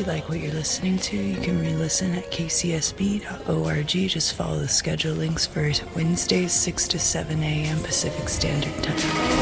you like what you're listening to, you can re-listen at kcsb.org. Just follow the schedule links for Wednesdays, 6 to 7 a.m. Pacific Standard Time.